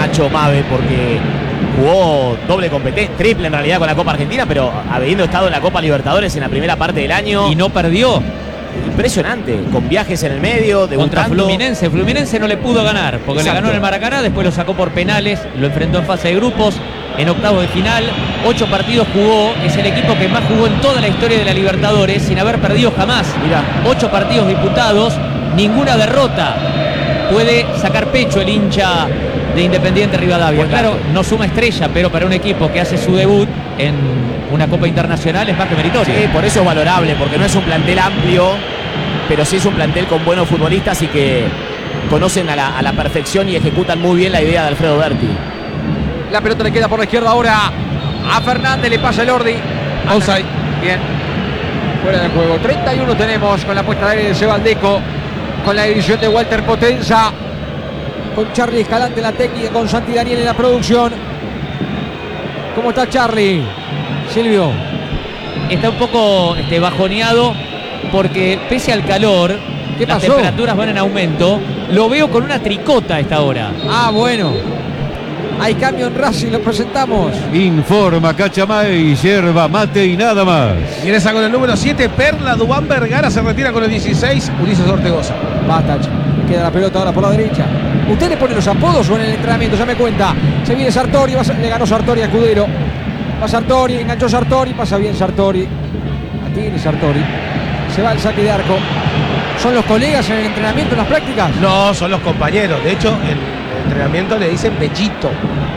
Nacho Mave, porque jugó doble competencia, triple en realidad con la Copa Argentina, pero habiendo estado en la Copa Libertadores en la primera parte del año. Y no perdió. Impresionante, con viajes en el medio, Contra debutando. Fluminense. Fluminense no le pudo ganar, porque Exacto. le ganó en el Maracaná, después lo sacó por penales, lo enfrentó en fase de grupos, en octavos de final, 8 partidos jugó, es el equipo que más jugó en toda la historia de la Libertadores, sin haber perdido jamás. Mirá. 8 partidos disputados, ninguna derrota. Puede sacar pecho el hincha de Independiente Rivadavia. Buen dato. Claro, no suma estrella, pero para un equipo que hace su debut en una Copa Internacional es más que meritorio. Sí, por eso es valorable, porque no es un plantel amplio, pero sí es un plantel con buenos futbolistas y que conocen a la perfección y ejecutan muy bien la idea de Alfredo Berti. La pelota le queda por la izquierda ahora a Fernández, le pasa el Ordi. Offside. Bien. Fuera de juego. 31 tenemos con la puesta de aire de Sebaldeco, con la edición de Walter Potenza, con Charlie Escalante en la técnica, con Santi Daniel en la producción. ¿Cómo está Charlie? Silvio. Está un poco bajoneado porque pese al calor, ¿Qué las pasó? temperaturas van en aumento. Lo veo con una tricota a esta hora. Ah, bueno. Hay cambio en Racing, lo presentamos. Informa Cachamay, yerba mate y nada más. Ingresa con el número 7, Perla. Dubán Vergara se retira con el 16, Ulises Ortegoza. Basta, le queda la pelota ahora por la derecha. ¿Usted le pone los apodos o en el entrenamiento? Ya me cuenta. Se viene Sartori, le ganó Sartori a Escudero. Va Sartori, enganchó Sartori, pasa bien Sartori. La tiene Sartori. Se va el saque de arco. ¿Son los colegas en el entrenamiento, en las prácticas? No, son los compañeros. De hecho, en el entrenamiento le dicen Bellito.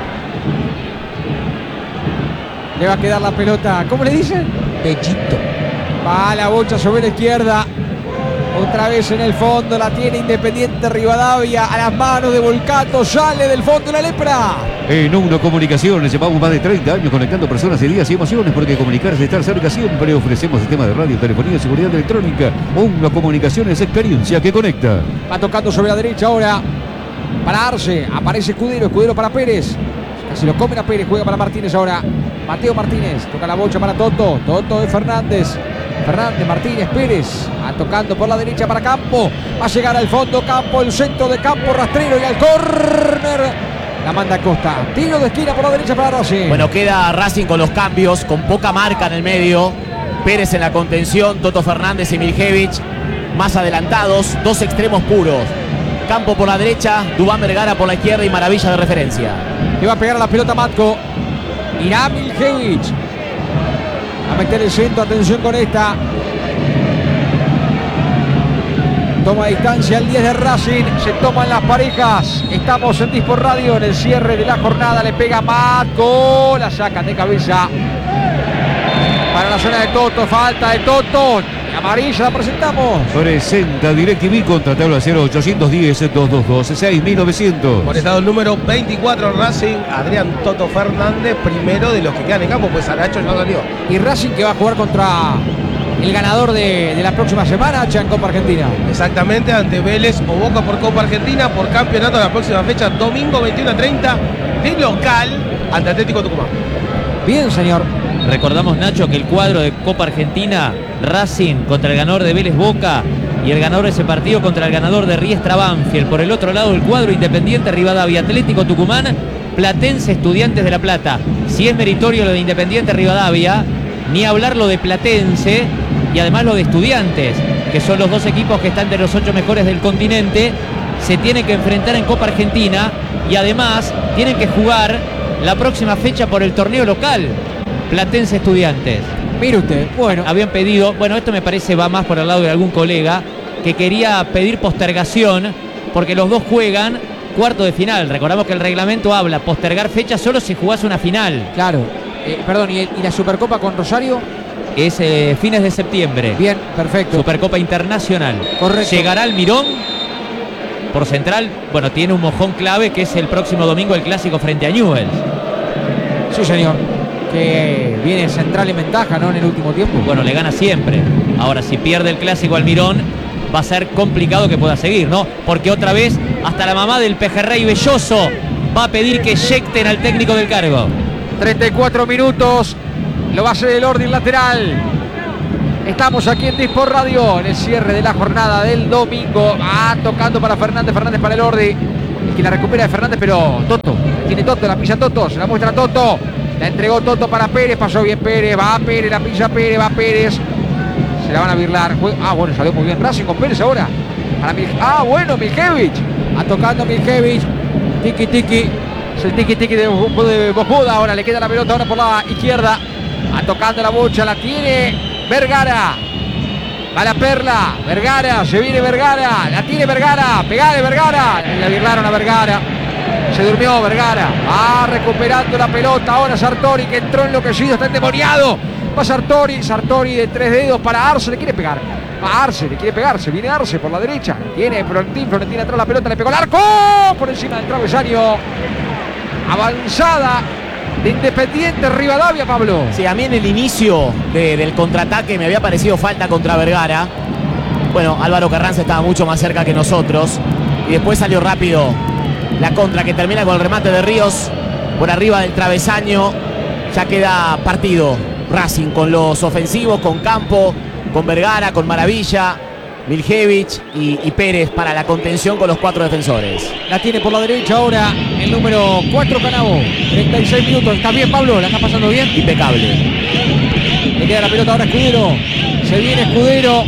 Le va a quedar la pelota. ¿Cómo le dicen? Bellito. Va la bocha sobre la izquierda. Otra vez en el fondo. La tiene Independiente Rivadavia. A las manos de Volcato. Sale del fondo la lepra. En Uno Comunicaciones llevamos más de 30 años conectando personas, ideas y emociones, porque comunicarse y estar cerca siempre. Ofrecemos sistemas de radio, telefonía y seguridad electrónica. Uno Comunicaciones, experiencia que conecta. Va tocando sobre la derecha ahora. Para Arce. Aparece Escudero. Escudero para Pérez. Casi lo comen a Pérez. Juega para Martínez ahora. Mateo Martínez. Toca la bocha para Toto. Toto de Fernández. Fernández, Martínez, Pérez. Va tocando por la derecha para Campo. Va a llegar al fondo Campo. El centro de Campo. Rastrero y al córner. La manda Costa. Tiro de esquina por la derecha para Racing. Bueno, queda Racing con los cambios, con poca marca en el medio. Pérez en la contención, Toto Fernández y Miljevich más adelantados, dos extremos puros. Campo por la derecha, Dubán Vergara por la izquierda y Maravilla de referencia. Le va a pegar a la pelota Matko. Irá Miljevich. A meter el centro, atención con esta. Toma distancia el 10 de Racing. Se toman las parejas. Estamos en Disport Radio en el cierre de la jornada. Le pega Matko. La sacan de cabeza. Para la zona de Toto. Falta de Toto. Amarilla la presentamos. Presenta DirecTV contra tabla 0810-222-6900. Por estado el número 24 Racing, Adrián Toto Fernández, primero de los que quedan en campo, pues Aracho no salió. Y Racing que va a jugar contra el ganador de la próxima semana, en Copa Argentina. Exactamente, ante Vélez o Boca por Copa Argentina, por campeonato de la próxima fecha, domingo 21:30, de local ante Atlético Tucumán. Bien, señor. Recordamos, Nacho, que el cuadro de Copa Argentina, Racing contra el ganador de Vélez Boca y el ganador de ese partido contra el ganador de Riestra Banfield. Por el otro lado, el cuadro Independiente Rivadavia, Atlético Tucumán, Platense, Estudiantes de La Plata. Si es meritorio lo de Independiente Rivadavia, ni hablar lo de Platense y además lo de Estudiantes, que son los dos equipos que están entre los 8 mejores del continente, se tienen que enfrentar en Copa Argentina y además tienen que jugar la próxima fecha por el torneo local. Platense Estudiantes. Mire usted, bueno. Habían pedido, bueno, esto me parece va más por el lado de algún colega, que quería pedir postergación porque los dos juegan cuarto de final. Recordamos que el reglamento habla postergar fecha solo si jugás una final. Claro. Perdón, ¿y la Supercopa con Rosario? Es fines de septiembre. Bien, perfecto. Supercopa Internacional. Correcto. Llegará al Mirón por Central. Bueno, tiene un mojón clave que es el próximo domingo el clásico frente a Newell's. Sí, señor. Que viene Central en ventaja, ¿no? En el último tiempo. Bueno, le gana siempre. Ahora, si pierde el clásico al Mirón, va a ser complicado que pueda seguir, ¿no? Porque otra vez, hasta la mamá del Pejerrey Belloso va a pedir que eyecten al técnico del cargo. 34 minutos. Lo va a hacer el Ordi lateral. Estamos aquí en Disport Radio en el cierre de la jornada del domingo. Tocando para Fernández. Fernández para el Ordi. El que la recupera de Fernández, pero Toto. Tiene Toto, la pilla Toto. Se la muestra Toto. La entregó Toto para Pérez. Pasó bien Pérez. Va Pérez, la pilla Pérez. Va Pérez. Se la van a birlar. Bueno, salió muy bien Racing con Pérez ahora. Bueno, Miljevic. A tocando Miljevic. Tiki tiki. Es el tiki tiki de Bojuda. Ahora le queda la pelota ahora por la izquierda. A tocando la bocha. La tiene Vergara. Va la Perla. Vergara. Se viene Vergara. La tiene Vergara. Pegale Vergara. Le birlaron a Vergara. Se durmió Vergara. Va recuperando la pelota. Ahora Sartori, que entró enloquecido. Está endemoniado. Va Sartori. Sartori de 3 dedos para Arce. Le quiere pegar. Va Arce. Le quiere pegar. Se viene Arce por la derecha. Tiene Florentín. Florentín atrás la pelota. Le pegó el arco. Por encima del travesaño. Avanzada de Independiente Rivadavia, Pablo. Sí, a mí en el inicio del contraataque me había parecido falta contra Vergara. Bueno, Álvaro Carranza estaba mucho más cerca que nosotros. Y después salió rápido la contra, que termina con el remate de Ríos por arriba del travesaño. Ya queda partido Racing con los ofensivos, con Campo, con Vergara, con Maravilla, Miljevic y Pérez para la contención con los 4 defensores. La tiene por la derecha ahora el número 4 Canavo. 36 minutos. ¿Está bien, Pablo? ¿La está pasando bien? Impecable. Le queda la pelota ahora a Escudero. Se viene Escudero.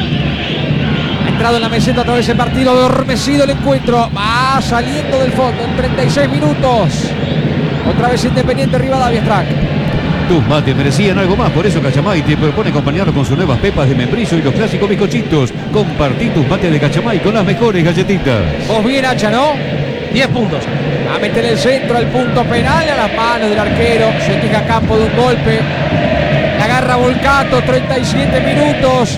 Ha entrado en la meseta a través del partido. Adormecido el encuentro. Va saliendo del fondo en 36 minutos. Otra vez Independiente Rivadavia, Strack. Tus mates merecían algo más, por eso Cachamay te propone acompañarlo con sus nuevas pepas de membrillo y los clásicos bizcochitos. Compartí tus mates de Cachamay con las mejores galletitas. Vos bien, Hacha, ¿no? 10 puntos. A meter el centro al punto penal, a las manos del arquero. Se queja Campo de un golpe. La agarra Volcato, 37 minutos.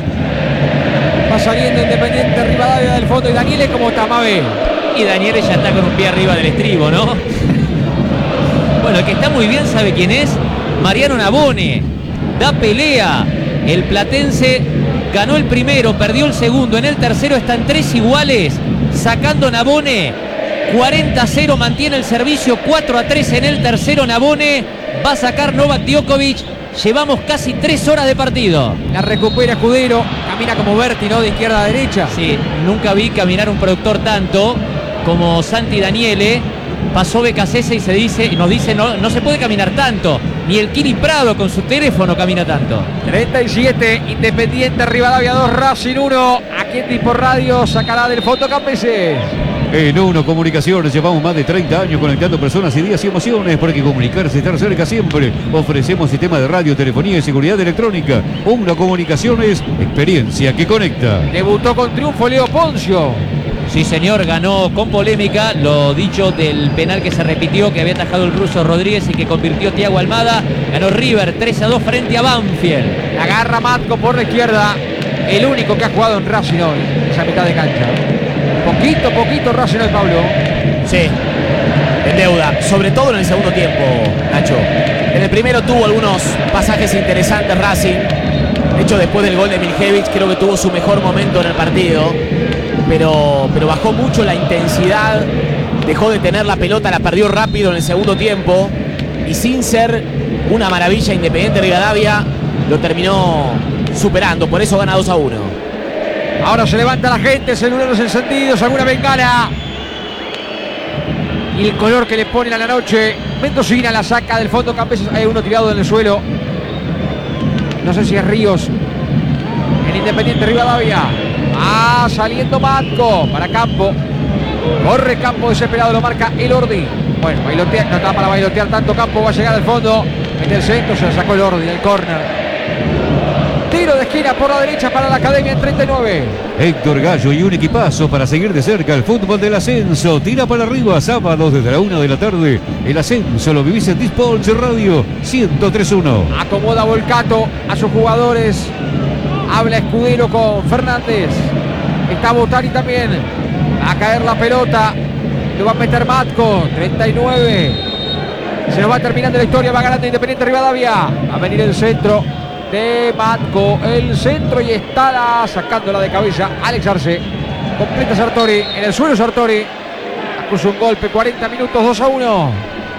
Va saliendo Independiente Rivadavia del fondo. Y Daniel es como Tamabé. Y Daniel ya está con un pie arriba del estribo, ¿no? Bueno, el que está muy bien, ¿sabe quién es? Mariano Nabone. Da pelea. El platense ganó el primero, perdió el segundo. En el tercero están 3 iguales. Sacando Nabone. 40-0, mantiene el servicio. 4-3 en el tercero. Nabone va a sacar Novak Djokovic. Llevamos casi 3 horas de partido. La recupera Escudero. Camina como Berti, ¿no? De izquierda a derecha. Sí, nunca vi caminar un productor tanto como Santi Daniele. Pasó Becasese y nos dice no se puede caminar tanto. Ni el Kiri Prado con su teléfono camina tanto. 37, Independiente Rivadavia 2, Racing 1. Aquí en Tipo Radio sacará del fondo Campeses. En Uno Comunicaciones llevamos más de 30 años conectando personas y días y emociones, porque comunicarse, estar cerca siempre. Ofrecemos sistema de radio, telefonía y seguridad electrónica. Uno Comunicaciones, experiencia que conecta. Debutó con triunfo Leo Poncio. Sí, señor, ganó con polémica, lo dicho del penal que se repitió, que había atajado el ruso Rodríguez y que convirtió Thiago Almada. Ganó River 3-2 frente a Banfield. La agarra Matco por la izquierda. El único que ha jugado en Racing hoy, esa mitad de cancha. Poquito Racing hoy, Pablo. Sí, en deuda, sobre todo en el segundo tiempo, Nacho. En el primero tuvo algunos pasajes interesantes Racing. De hecho, después del gol de Miljevic, creo que tuvo su mejor momento en el partido. Pero bajó mucho la intensidad, dejó de tener la pelota, la perdió rápido en el segundo tiempo. Y sin ser una maravilla, Independiente Rivadavia lo terminó superando. Por eso gana 2-1. Ahora se levanta la gente, celulares encendidos, alguna bengala. Y el color que le ponen a la noche. Mendocina la saca del fondo Campeses. Hay uno tirado en el suelo. No sé si es Ríos. El Independiente Rivadavia. Saliendo Matco para Campo. Corre Campo desesperado, lo marca Elordi. Bueno, bailotea, no está para bailotear tanto. Campo va a llegar al fondo. En el centro se la sacó Elordi del córner. Tiro de esquina por la derecha para la Academia en 39. Héctor Gallo y un equipazo para seguir de cerca el fútbol del ascenso. Tira para arriba, sábados desde la 1 de la tarde. El ascenso lo vivís en Dispolch Radio 103.1. Acomoda Volcato a sus jugadores. Habla Escudero con Fernández. Está Botari también. Va a caer la pelota. Lo va a meter Matco. 39. Se nos va terminando la historia. Va ganando Independiente Rivadavia. Va a venir el centro de Matco. El centro y está sacándola de cabeza Alex Arce. Completa Sartori. En el suelo Sartori. Puso un golpe. 40 minutos. 2-1.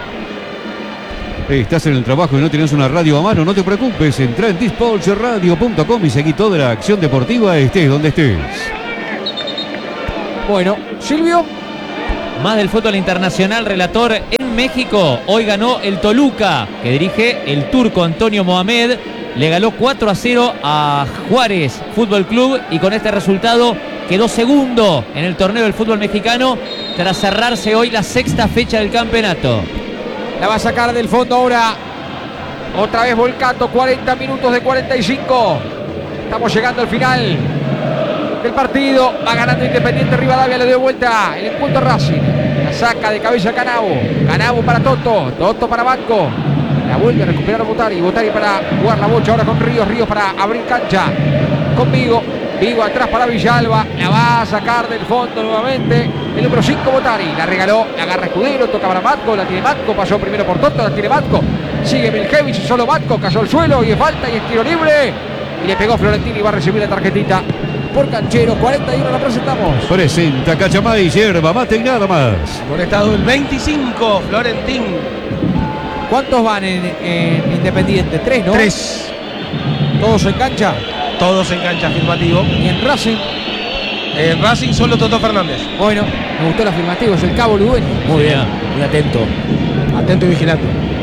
Estás en el trabajo y no tienes una radio a mano, no te preocupes. Entra en dispolchradio.com y seguí toda la acción deportiva, estés donde estés. Bueno, Silvio. más del fútbol internacional, relator en México. Hoy ganó el Toluca, que dirige el turco Antonio Mohamed. Le ganó 4-0 a Juárez Fútbol Club y con este resultado quedó segundo en el torneo del fútbol mexicano tras cerrarse hoy la sexta fecha del campeonato. La va a sacar del fondo ahora. Otra vez Volcato, 40 minutos de 45. Estamos llegando al final del partido. Va ganando Independiente Rivadavia, le dio vuelta el encuentro Racing. La saca de cabeza Canavo. Canavo para Toto. Toto para Banco. La vuelve a recuperar Botari. Botari para jugar la bocha ahora con Ríos. Ríos para abrir cancha con Vigo. Vigo atrás para Villalba. La va a sacar del fondo nuevamente el número 5 Botari. La regaló. La agarra Escudero. Toca para Matco. La tiene Matco. Pasó primero por Toto. La tiene Matco. Sigue Miljevic. Solo Matco. Cayó al suelo. Y es falta. Y es tiro libre. Y le pegó Florentini. Y va a recibir la tarjetita por Canchero. 41 la presentamos. Presenta Cachamay, yerba mate y nada más. Por estado el 25, Florentín. ¿Cuántos van en Independiente? 3, ¿no? 3. Todos en cancha. Todos en cancha, afirmativo. Y en Racing. En Racing solo Toto Fernández. Bueno, me gustó el afirmativo. Es el Cabo Ludueña. Muy bien, muy atento. Atento y vigilante.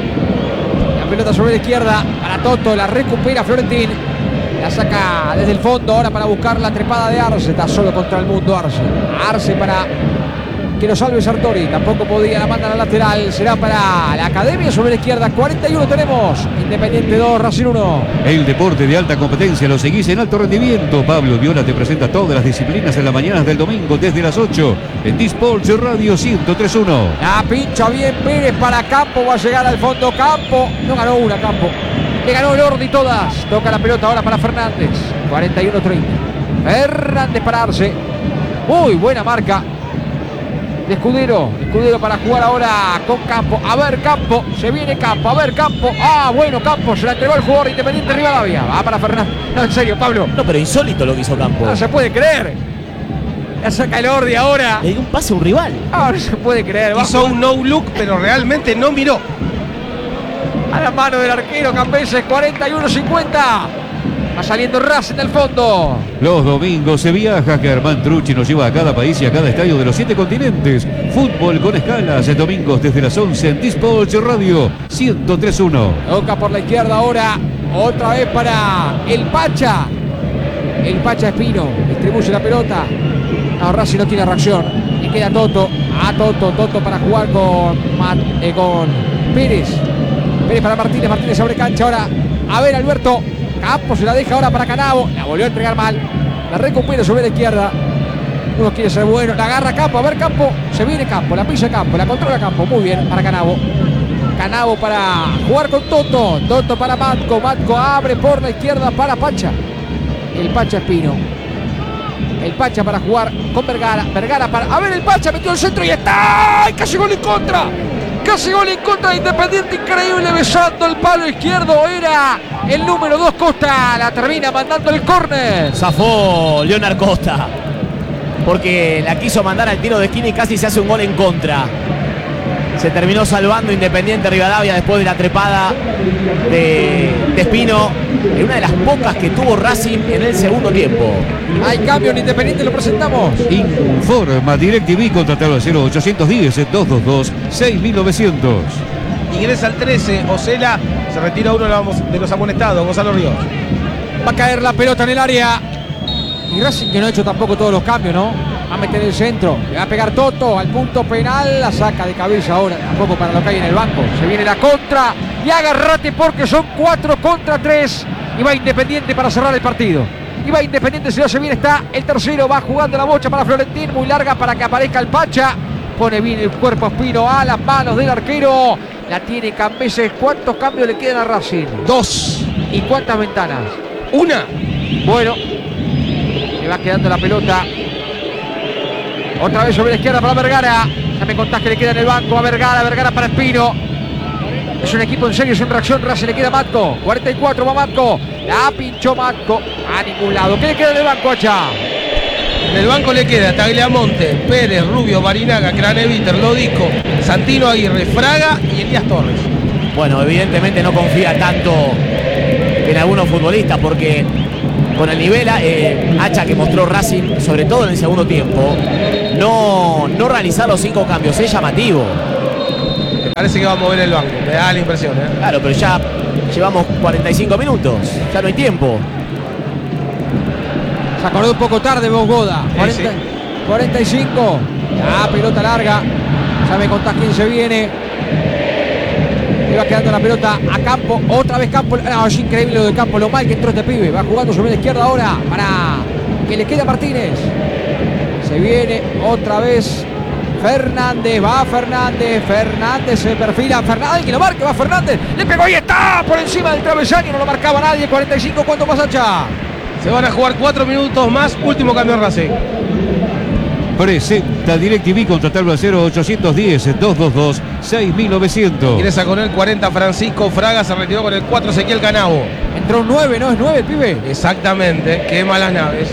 La pelota sobre la izquierda para Toto. La recupera Florentín. La saca desde el fondo ahora para buscar la trepada de Arce. Está solo contra el mundo Arce. Arce para que lo salve Sartori. Tampoco podía, la manda a la lateral. Será para la Academia sobre la izquierda. 41 tenemos. Independiente 2, Racing 1. El deporte de alta competencia lo seguís en alto rendimiento. Pablo Viola te presenta todas las disciplinas en las mañanas del domingo desde las 8 en Disports Radio 103.1. La pincha bien Pérez para Campo. Va a llegar al fondo Campo. No ganó una Campo. Le ganó el Ordi todas. Toca la pelota ahora para Fernández. 41-30. Fernández para Arce. Muy buena marca de Escudero. Escudero para jugar ahora con Campo. A ver Campo. Se viene Campo. A ver Campo. Ah, bueno Campo. Se la entregó al jugador Independiente Rivadavia. Va para Fernández. No, en serio, Pablo. No, pero insólito lo que hizo Campo. No se puede creer. La saca el Ordi ahora. Le dio un pase a un rival. Ah, no se puede creer. Hizo un no look, pero realmente no miró. A la mano del arquero Campeses. 41-50. Va saliendo Racing del fondo. Los domingos se viaja. Germán Trucci nos lleva a cada país y a cada estadio de los 7 continentes. Fútbol con escalas. En domingos desde las 11 en Disports Radio 103.1. Toca por la izquierda ahora. Otra vez para el Pacha. El Pacha Espino. Distribuye la pelota. No, Racing no tiene reacción. Y queda Toto. Toto para jugar con Pérez. Pérez para Martínez. Martínez abre cancha ahora. A ver, Alberto. Campo se la deja ahora para Canavo. La volvió a entregar mal. La recupera sobre la izquierda. Uno quiere ser bueno. La agarra Campo. A ver, Campo. Se viene Campo. La pisa Campo. La controla Campo. Muy bien para Canavo. Canavo para jugar con Toto. Toto para Matco. Matco abre por la izquierda para Pacha. El Pacha Espino. El Pacha para jugar con Vergara. Vergara para... A ver, el Pacha metió el centro y está. ¡Ay, casi gol en contra! Casi gol en contra de Independiente. Increíble, besando el palo izquierdo. Era el número 2 Costa. La termina mandando el córner. Zafó Leonard Costa. Porque la quiso mandar al tiro de esquina y casi se hace un gol en contra. Se terminó salvando Independiente Rivadavia después de la trepada de Espino. En una de las pocas que tuvo Racing en el segundo tiempo. Hay cambio en Independiente, lo presentamos. Informa DirecTV, contratalo al 0810-222-6900. Ingresa al 13, Osela. Se retira uno de los amonestados, Gonzalo Ríos. Va a caer la pelota en el área. Y Racing, que no ha hecho tampoco todos los cambios, ¿no? Va a meter el centro. Le va a pegar Toto al punto penal. La saca de cabeza ahora. Tampoco para lo que hay en el banco. Se viene la contra. Y agárrate porque son 4 contra 3. Y va Independiente para cerrar el partido. Y va Independiente, si no se viene está el tercero. Va jugando la bocha para Florentín. Muy larga para que aparezca el Pacha. Pone bien el cuerpo Espino a las manos del arquero. La tiene Cambeses. ¿Cuántos cambios le quedan a Racing? 2. ¿Y cuántas ventanas? 1. Bueno. Le va quedando la pelota. Otra vez sobre la izquierda para Vergara. Ya me contás que le queda en el banco a Vergara. Vergara para Espino. Es un equipo en serio, es en reacción. Racing le queda a Matco. 44 va Matco. La pinchó Matco. A ningún lado. ¿Qué le queda en el banco, Hacha? En el banco le queda Tagliamonte, Pérez, Rubio, Barinaga, Craneviter, Lodico, Santino Aguirre, Fraga y Elías Torres. Bueno, evidentemente no confía tanto en algunos futbolistas porque con el nivel hacha que mostró Racing, sobre todo en el segundo tiempo, no realizar los 5 cambios es llamativo. Me parece que va a mover el banco, me da la impresión, ¿eh? Claro, pero ya llevamos 45 minutos, ya no hay tiempo. Se acordó un poco tarde Bogoda. 45. Ya, pelota larga. Ya me contás quién se viene. Le va quedando la pelota a Campo. Otra vez Campo. No, es increíble lo de Campo. Lo mal que entró este pibe. Va jugando sobre la izquierda ahora. Para que le quede a Martínez. Se viene otra vez Fernández. Va Fernández. Fernández se perfila. Fernández que lo marque. Va Fernández. Le pegó y está por encima del travesaño. No lo marcaba nadie. 45. ¿Cuánto pasa, Hacha? Se van a jugar 4 minutos más. Último cambio en Racing. Presenta DirecTV, contratarlo al 0810-222-6900. Ingresa con el 40 Francisco Fraga, se retiró con el 4 Ezequiel Canavo. Entró un 9, ¿no? Es 9 el pibe. Exactamente, qué malas naves.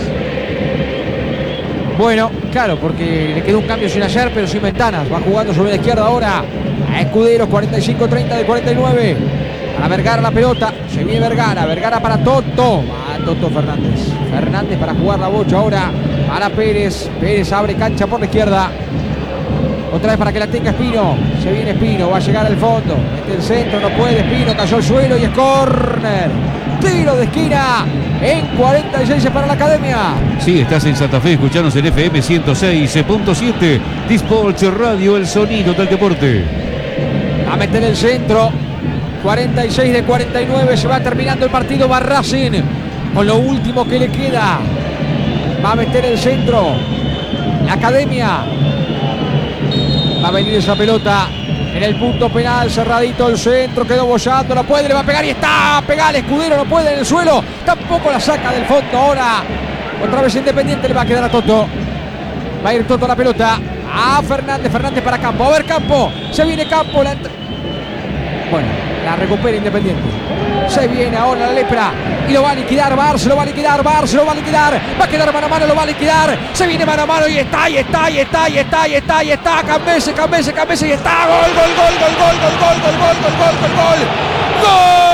Bueno, claro, porque le quedó un cambio sin ayer, pero sin ventanas. Va jugando sobre la izquierda ahora. A Escuderos, 45-30 de 49. Para Vergara la pelota. Se viene Vergara. Vergara para Toto. Va Toto Fernández. Fernández para jugar la bocha ahora. Para Pérez. Pérez abre cancha por la izquierda. Otra vez para que la tenga Espino. Se viene Espino. Va a llegar al fondo. Mete el centro. No puede. Espino cayó al suelo y es córner. Tiro de esquina. En 46 para la Academia. Sí, estás en Santa Fe. Escuchanos en FM 106.7. Dispolch Radio, el sonido del deporte. A meter el centro. 46 de 49. Se va terminando el partido. Va Racing con lo último que le queda. Va a meter el centro. La Academia. Va a venir esa pelota en el punto penal. Cerradito el centro. Quedó bollando. No puede. Le va a pegar y está. Pegar Escudero. No puede en el suelo. Tampoco la saca del fondo ahora. Otra vez Independiente. Le va a quedar a Toto. Va a ir Toto a la pelota. A Fernández. Fernández para Campo. A ver Campo. Se viene Campo. Bueno, la recupera Independiente. Se viene ahora la lepra. Y lo va a liquidar Barce, lo va a liquidar Barce, lo va a liquidar. Va a quedar mano a mano, lo va a liquidar. Se viene mano a mano y está, y está, y está, y está, y está, y está. Cambese, Cambese, Cambese y está. Gol, gol, gol, gol, gol, gol, gol, gol, gol, gol, gol, gol, gol. ¡Gol!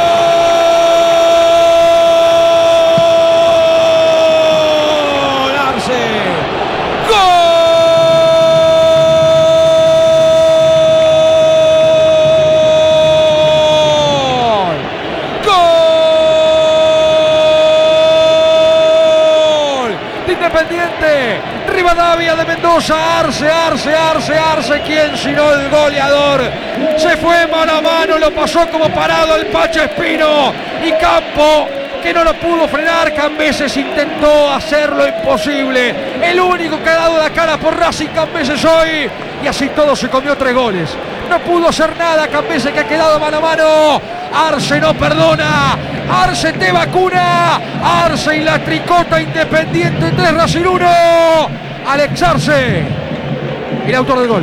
Independiente, Rivadavia de Mendoza, Arce, ¿quién sino el goleador? Se fue mano a mano, lo pasó como parado el Pacho Espino y Campo, que no lo pudo frenar. Cambeses intentó hacer lo imposible, el único que ha dado la cara por Racing Cambeses hoy, y así todo se comió 3 goles. No pudo hacer nada Cambeses, que ha quedado mano a mano. Arce no perdona. Arce te vacuna. Arce y la tricota. Independiente 3, Racing 1. Alex Arce, el autor del gol.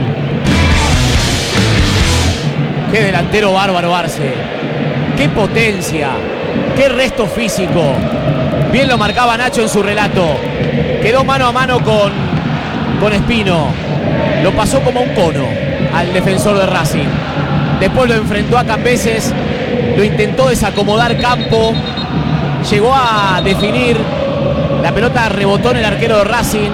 Qué delantero bárbaro Arce. Qué potencia. Qué resto físico. Bien lo marcaba Nacho en su relato. Quedó mano a mano con Espino. Lo pasó como un cono al defensor de Racing. Después lo enfrentó a Cambeses. Lo intentó desacomodar Campo. Llegó a definir. La pelota rebotó en el arquero de Racing.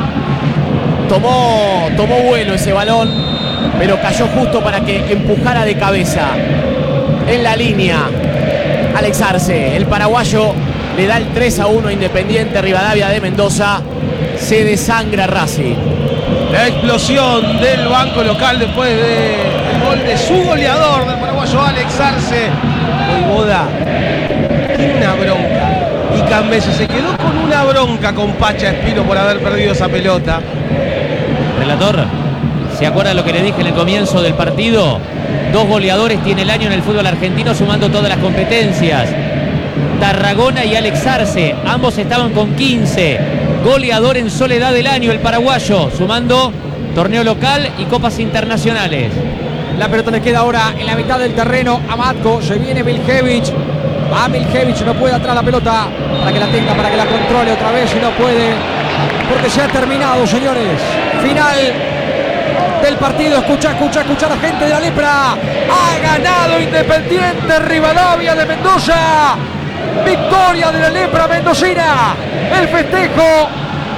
Tomó vuelo ese balón, pero cayó justo para que empujara de cabeza. En la línea, Alex Arce, el paraguayo, le da el 3-1 a Independiente Rivadavia de Mendoza. Se desangra Racing. La explosión del banco local después del gol de su goleador, del paraguayo Alex Arce. Voivoda tiene una bronca. Y Cambeses se quedó con una bronca con Pacha Espino por haber perdido esa pelota. Relator, ¿se acuerda lo que le dije en el comienzo del partido? 2 goleadores tiene el año en el fútbol argentino sumando todas las competencias. Tarragona y Alex Arce, ambos estaban con 15. Goleador en soledad del año el paraguayo, sumando torneo local y copas internacionales. La pelota le queda ahora en la mitad del terreno a Matko. Se viene Miljevich. Va Miljevich, no puede atrás la pelota para que la tenga, para que la controle otra vez y no puede. Porque se ha terminado, señores. Final del partido. Escucha a la gente de la lepra. Ha ganado Independiente Rivadavia de Mendoza. Victoria de la Lepra mendocina. El festejo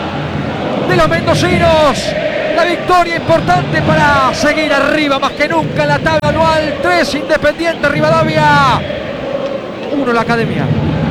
de los mendocinos. La victoria importante para seguir arriba más que nunca en la tabla anual. 3 Independiente Rivadavia, 1 la Academia.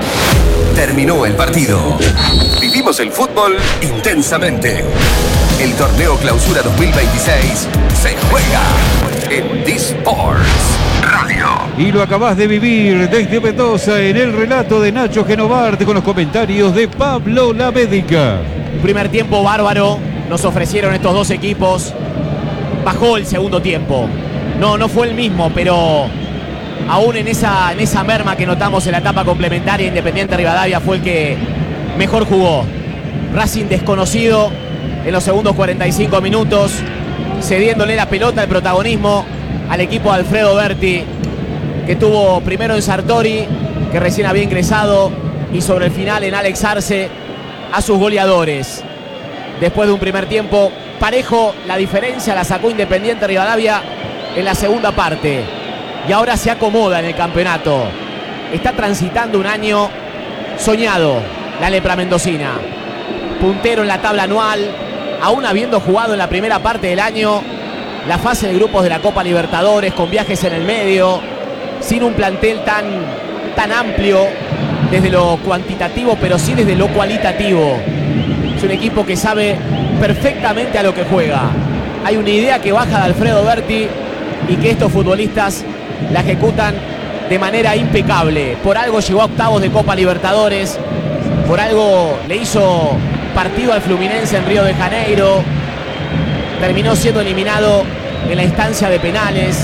Terminó el partido. Vivimos el fútbol intensamente. El torneo Clausura 2026 se juega en D-Sports Radio. Y lo acabás de vivir desde Mendoza en el relato de Nacho Genovart con los comentarios de Pablo La Médica. Primer tiempo bárbaro nos ofrecieron estos dos equipos. Bajó el segundo tiempo. No fue el mismo, pero aún en esa merma que notamos en la etapa complementaria, Independiente Rivadavia fue el que mejor jugó. Racing desconocido en los segundos 45 minutos, cediéndole la pelota, el protagonismo al equipo de Alfredo Berti, que tuvo primero en Sartori, que recién había ingresado, y sobre el final en Alex Arce a sus goleadores. Después de un primer tiempo parejo, la diferencia la sacó Independiente Rivadavia en la segunda parte. Y ahora se acomoda en el campeonato. Está transitando un año soñado la Lepra mendocina. Puntero en la tabla anual, aún habiendo jugado en la primera parte del año la fase de grupos de la Copa Libertadores, con viajes en el medio, sin un plantel tan amplio desde lo cuantitativo, pero sí desde lo cualitativo. Es un equipo que sabe perfectamente a lo que juega. Hay una idea que baja de Alfredo Berti y que estos futbolistas la ejecutan de manera impecable. Por algo llegó a octavos de Copa Libertadores, por algo le hizo partido al Fluminense en Río de Janeiro, terminó siendo eliminado en la instancia de penales.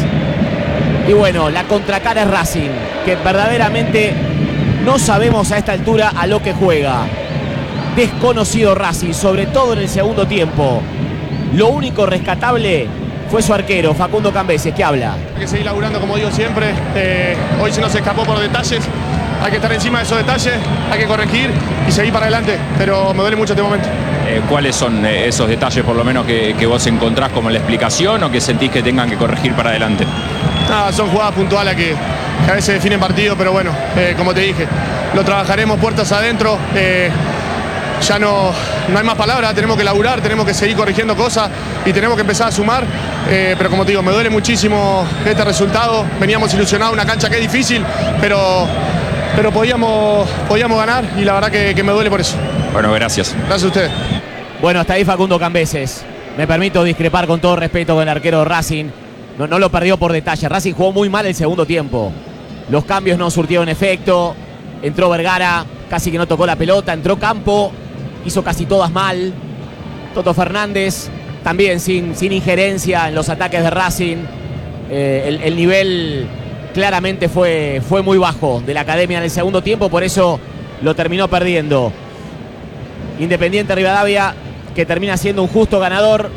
Y bueno, la contracara es Racing, que verdaderamente no sabemos a esta altura a lo que juega. Desconocido Racing, sobre todo en el segundo tiempo. Lo único rescatable fue su arquero, Facundo Cambeses, que habla. Hay que seguir laburando, como digo siempre. Hoy se nos escapó por detalles. Hay que estar encima de esos detalles, hay que corregir y seguir para adelante. Pero me duele mucho este momento. ¿Cuáles son esos detalles, por lo menos, que vos encontrás como la explicación o que sentís que tengan que corregir para adelante? Nada, son jugadas puntuales que a veces definen partido, pero bueno, como te dije, lo trabajaremos puertas adentro. Ya no hay más palabras, tenemos que laburar, tenemos que seguir corrigiendo cosas y tenemos que empezar a sumar. Pero como te digo, me duele muchísimo este resultado. Veníamos ilusionados, una cancha que es difícil, pero podíamos ganar y la verdad que me duele por eso. Bueno, gracias. Gracias a ustedes. Bueno, hasta ahí Facundo Cambeses. Me permito discrepar con todo respeto con el arquero de Racing. No lo perdió por detalle. Racing jugó muy mal el segundo tiempo. Los cambios no surtieron efecto. Entró Vergara, casi que no tocó la pelota. Entró Campo, hizo casi todas mal. Toto Fernández, también sin injerencia en los ataques de Racing. El nivel claramente fue muy bajo de la Academia en el segundo tiempo, por eso lo terminó perdiendo. Independiente Rivadavia, que termina siendo un justo ganador.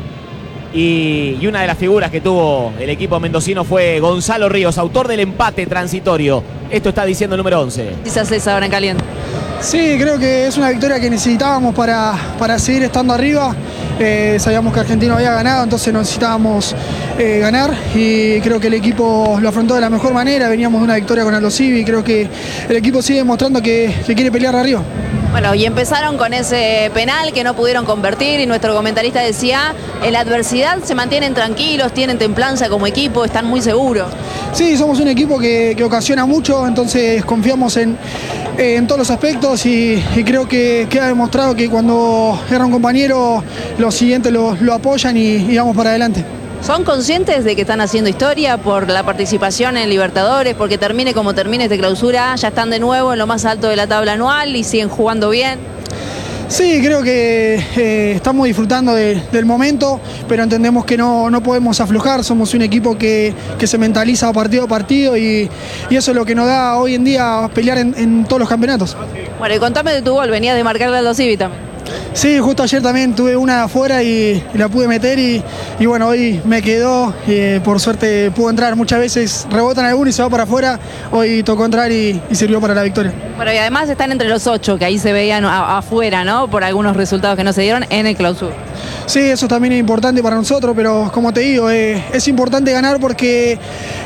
Y una de las figuras que tuvo el equipo mendocino fue Gonzalo Ríos, autor del empate transitorio. Esto está diciendo el número 11. Quizás esa ahora en caliente. Sí, creo que es una victoria que necesitábamos para seguir estando arriba. Sabíamos que Argentino había ganado, entonces necesitábamos ganar y creo que el equipo lo afrontó de la mejor manera. Veníamos de una victoria con Aldo Civi y creo que el equipo sigue demostrando que quiere pelear arriba. Bueno, y empezaron con ese penal que no pudieron convertir y nuestro comentarista decía, en la adversidad se mantienen tranquilos, tienen templanza como equipo, están muy seguros. Sí, somos un equipo que ocasiona mucho, entonces confiamos en todos los aspectos y creo que queda demostrado que cuando erra un compañero, los siguientes lo apoyan y vamos para adelante. ¿Son conscientes de que están haciendo historia por la participación en Libertadores? Porque termine como termine esta clausura, ya están de nuevo en lo más alto de la tabla anual y siguen jugando bien. Sí, creo que estamos disfrutando del momento, pero entendemos que no podemos aflojar. Somos un equipo que se mentaliza partido a partido y eso es lo que nos da hoy en día pelear en todos los campeonatos. Bueno, y contame de tu gol, venías de marcarle a Aldo Civi también. Sí, justo ayer también tuve una afuera y la pude meter y bueno, hoy me quedó, por suerte pudo entrar. Muchas veces rebotan alguno y se va para afuera, hoy tocó entrar y sirvió para la victoria. Bueno, y además están entre los 8, que ahí se veían afuera, ¿no? Por algunos resultados que no se dieron en el clausura. Sí, eso también es importante para nosotros, pero como te digo, es importante ganar porque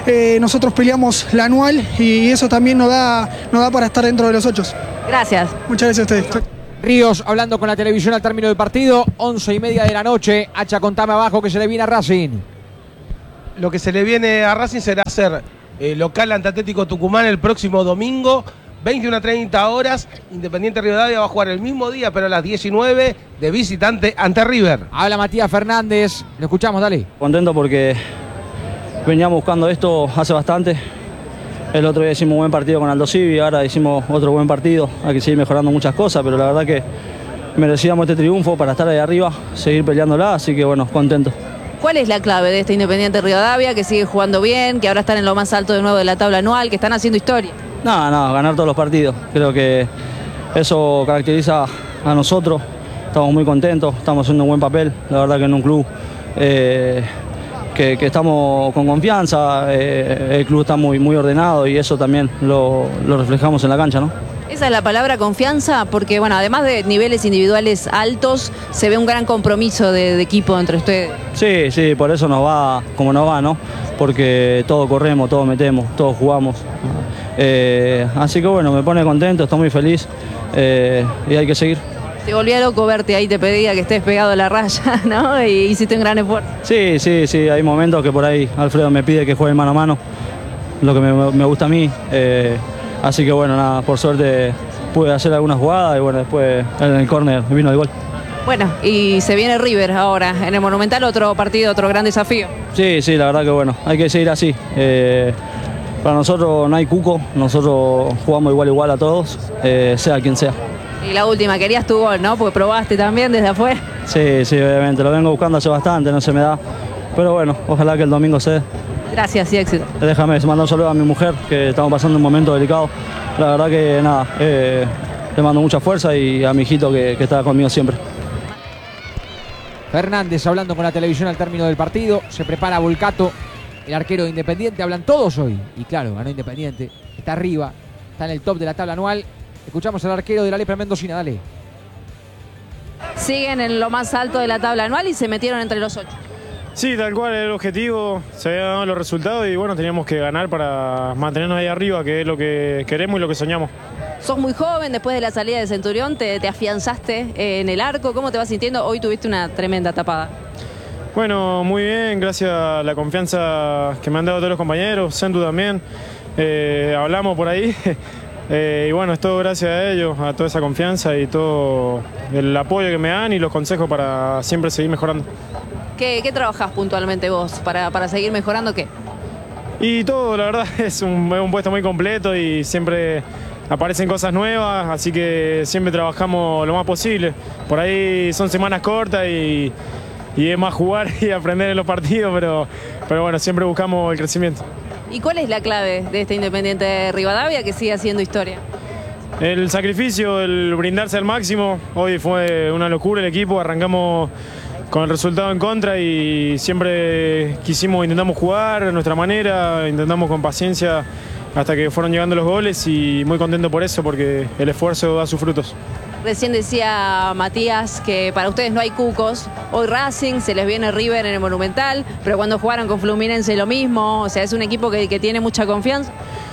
nosotros peleamos la anual y eso también nos da para estar dentro de los 8. Gracias. Muchas gracias a ustedes. Ríos hablando con la televisión al término del partido, 11:30 de la noche. Hacha, contame abajo que se le viene a Racing. Lo que se le viene a Racing será ser local ante Atlético Tucumán el próximo domingo, 21:30 horas. Independiente Rivadavia va a jugar el mismo día, pero a las 19 de visitante ante River. Habla Matías Fernández, lo escuchamos, dale. Contento porque veníamos buscando esto hace bastante. El otro día hicimos un buen partido con Aldo Civi, ahora hicimos otro buen partido. Hay que seguir mejorando muchas cosas, pero la verdad que merecíamos este triunfo para estar ahí arriba, seguir peleándola, así que bueno, contento. ¿Cuál es la clave de este Independiente Rivadavia que sigue jugando bien, que ahora están en lo más alto de nuevo de la tabla anual, que están haciendo historia? No, ganar todos los partidos. Creo que eso caracteriza a nosotros. Estamos muy contentos, estamos haciendo un buen papel. La verdad que en un club que estamos con confianza, el club está muy ordenado y eso también lo reflejamos en la cancha, ¿no? Esa es la palabra, confianza, porque bueno, además de niveles individuales altos, se ve un gran compromiso de equipo entre ustedes. Sí, por eso nos va como nos va, ¿no? Porque todo corremos, todo metemos, todos jugamos. Así que bueno, me pone contento, estoy muy feliz y hay que seguir. Te volvía loco verte ahí, te pedía que estés pegado a la raya, ¿no? Y hiciste un gran esfuerzo. Sí, hay momentos que por ahí Alfredo me pide que juegue mano a mano, lo que me gusta a mí. Así que bueno, nada, por suerte pude hacer algunas jugadas y bueno, después en el córner vino el gol. Bueno, y se viene River ahora en el Monumental, otro partido, otro gran desafío. Sí, la verdad que bueno, hay que seguir así. Para nosotros no hay cuco, nosotros jugamos igual a todos, sea quien sea. Y la última, querías tu gol, ¿no? Porque probaste también desde afuera. Sí, obviamente, lo vengo buscando hace bastante, no se me da. Pero bueno, ojalá que el domingo se dé. Gracias y éxito. Déjame mandar un saludo a mi mujer, que estamos pasando un momento delicado. La verdad que nada, le mando mucha fuerza y a mi hijito que está conmigo siempre. Fernández hablando con la televisión al término del partido. Se prepara Volcato, el arquero de Independiente. Hablan todos hoy. Y claro, ganó Independiente. Está arriba, está en el top de la tabla anual. Escuchamos al arquero de la Lepra Mendocina, dale. Siguen en lo más alto de la tabla anual y se metieron entre los 8. Sí, tal cual era el objetivo, se habían dado los resultados y bueno, teníamos que ganar para mantenernos ahí arriba, que es lo que queremos y lo que soñamos. Sos muy joven, después de la salida de Centurión te afianzaste en el arco. ¿Cómo te vas sintiendo? Hoy tuviste una tremenda tapada. Bueno, muy bien, gracias a la confianza que me han dado todos los compañeros, Sentu también. Hablamos por ahí y bueno, es todo gracias a ellos, a toda esa confianza y todo el apoyo que me dan y los consejos para siempre seguir mejorando. ¿Qué trabajás puntualmente vos para seguir mejorando? ¿Qué? Y todo, la verdad, es un puesto muy completo y siempre aparecen cosas nuevas, así que siempre trabajamos lo más posible. Por ahí son semanas cortas y es más jugar y aprender en los partidos, pero bueno, siempre buscamos el crecimiento. ¿Y cuál es la clave de este Independiente de Rivadavia que sigue haciendo historia? El sacrificio, el brindarse al máximo. Hoy fue una locura el equipo, arrancamos con el resultado en contra y siempre intentamos jugar a nuestra manera, intentamos con paciencia hasta que fueron llegando los goles y muy contento por eso porque el esfuerzo da sus frutos. Recién decía Matías que para ustedes no hay cucos. Hoy Racing, se les viene River en el Monumental, pero cuando jugaron con Fluminense lo mismo. O sea, es un equipo que tiene mucha confianza.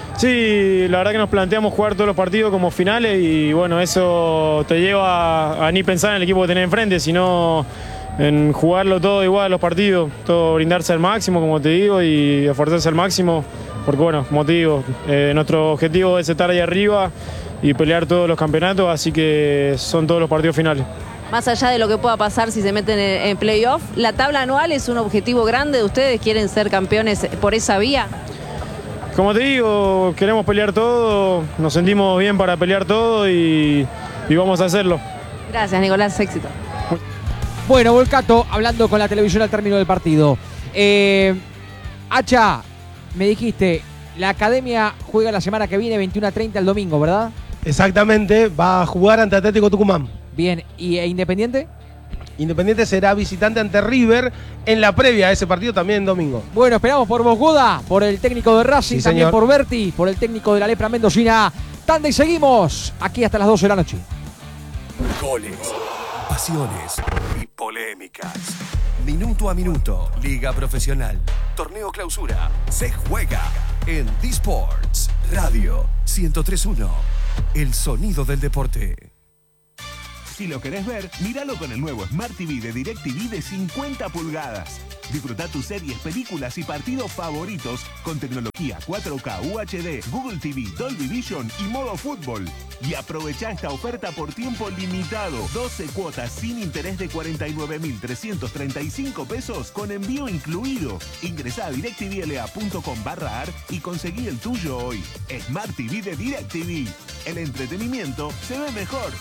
Sí, la verdad que nos planteamos jugar todos los partidos como finales y bueno, eso te lleva a ni pensar en el equipo que tenés enfrente, sino en jugarlo todo igual los partidos, todo brindarse al máximo, como te digo, y esforzarse al máximo, porque bueno, como te digo, nuestro objetivo es estar ahí arriba y pelear todos los campeonatos, así que son todos los partidos finales. Más allá de lo que pueda pasar si se meten en playoff, ¿la tabla anual es un objetivo grande de ustedes? ¿Quieren ser campeones por esa vía? Como te digo, queremos pelear todo, nos sentimos bien para pelear todo y vamos a hacerlo. Gracias, Nicolás, éxito. Bueno, Volcato hablando con la televisión al término del partido. Hacha, me dijiste, la academia juega la semana que viene, 21:30 el domingo, ¿verdad? Exactamente, va a jugar ante Atlético Tucumán. Bien, ¿y Independiente? Independiente será visitante ante River en la previa a ese partido también domingo. Bueno, esperamos por vos, Goda, por el técnico de Racing, sí, también señor. por Berti, por el técnico de la Lepra Mendocina. Tanda y seguimos aquí hasta las 12 de la noche. Goles, pasiones y polémicas. Minuto a minuto. Liga profesional. Torneo clausura. Se juega en D-Sports Radio 103.1. El sonido del deporte. Si lo querés ver, míralo con el nuevo Smart TV de DirecTV de 50 pulgadas. Disfruta tus series, películas y partidos favoritos con tecnología 4K, UHD, Google TV, Dolby Vision y modo fútbol. Y aprovecha esta oferta por tiempo limitado. 12 cuotas sin interés de 49.335 pesos con envío incluido. Ingresá a directvla.com/ar y conseguí el tuyo hoy. Smart TV de DirecTV. El entretenimiento se ve mejor.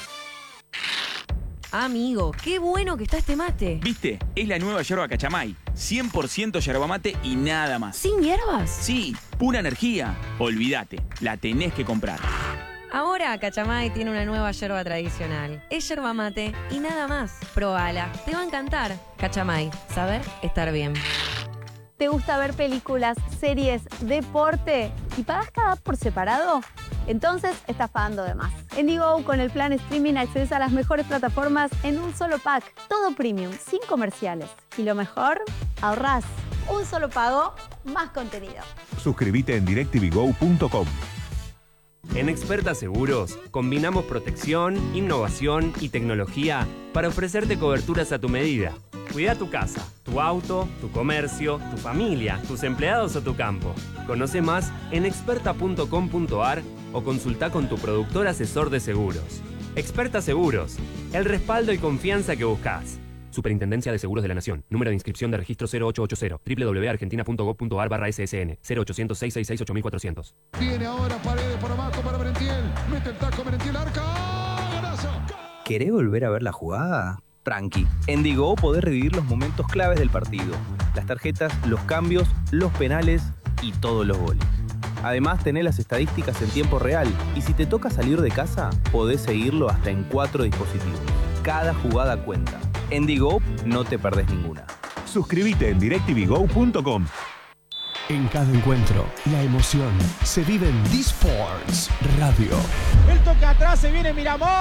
Amigo, qué bueno que está este mate. ¿Viste? Es la nueva yerba Cachamay. 100% yerba mate y nada más. ¿Sin hierbas? Sí, pura energía. Olvídate, la tenés que comprar. Ahora Cachamay tiene una nueva yerba tradicional. Es yerba mate y nada más. Probala, te va a encantar. Cachamay, saber estar bien. ¿Te gusta ver películas, series, deporte y pagas cada app por separado? Entonces estás pagando de más. En Digo, con el plan streaming accedes a las mejores plataformas en un solo pack. Todo premium, sin comerciales. Y lo mejor, ahorrás. Un solo pago, más contenido. Suscríbete en directvgo.com. En Experta Seguros, combinamos protección, innovación y tecnología para ofrecerte coberturas a tu medida. Cuida tu casa, tu auto, tu comercio, tu familia, tus empleados o tu campo. Conoce más en experta.com.ar o consulta con tu productor asesor de seguros. Experta Seguros, el respaldo y confianza que buscas. Superintendencia de Seguros de la Nación. Número de inscripción de registro 0880. www.argentina.gov.ar/ssn. 0800-666-8400. Viene ahora Paredes por abajo para Merentiel. Mete el taco Merentiel, arca. ¡Golazo! ¿Querés volver a ver la jugada? Tranqui. En Digo podés revivir los momentos claves del partido. Las tarjetas, los cambios, los penales y todos los goles. Además, tenés las estadísticas en tiempo real y si te toca salir de casa, podés seguirlo hasta en 4 dispositivos. Cada jugada cuenta. En Digo no te perdés ninguna. Suscríbete en directvgo.com. En cada encuentro, la emoción se vive en D-Sports Radio. El toque atrás, se viene Miramón.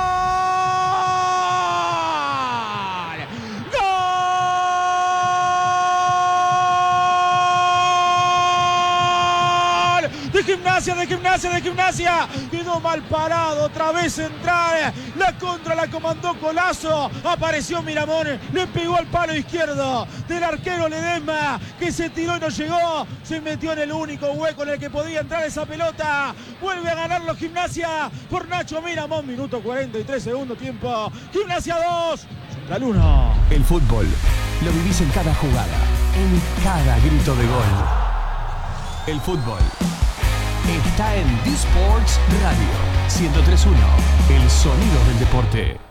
De gimnasia. Quedó mal parado. Otra vez central. La contra la comandó Colazo. Apareció Miramón. Le pegó al palo izquierdo del arquero Ledesma, que se tiró y no llegó. Se metió en el único hueco en el que podía entrar esa pelota. Vuelve a ganarlo Gimnasia por Nacho Miramón. Minuto 43, segundo tiempo. Gimnasia 2, Central 1. El fútbol lo vivís en cada jugada, en cada grito de gol. El fútbol está en D-Sports Radio 103.1, el sonido del deporte.